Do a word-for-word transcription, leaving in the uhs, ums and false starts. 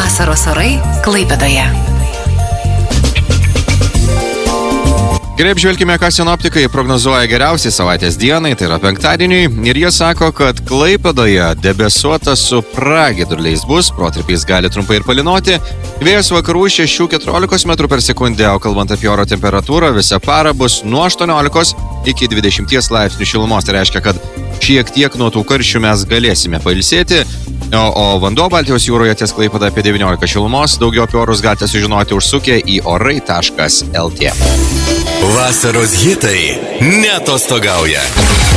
Vasaros orai Klaipėdoje. Gerai, apžvelkime, ką sinoptikai prognozuoja geriausiai savaitės dienai, tai yra penktadieniui, ir jie sako, kad Klaipėdoje debesuota su pragiedruliais bus, protarpiais gali trumpai ir palynoti, vėjas vakarų šešių iki keturiolikos metrų per sekundę, o kalbant apie oro temperatūrą, visą parą bus nuo aštuoniolikos iki dvidešimties laipsnių šilumos, tai reiškia, kad šiek tiek nuo tų karščių mes galėsime pailsėti, o, o vanduo Baltijos jūroje ties Klaipėda apie devyniolika šilumos, daugiau apie orus galite sužinoti užsukę į orai taškas lt. Vasaros hitai neatostogauja.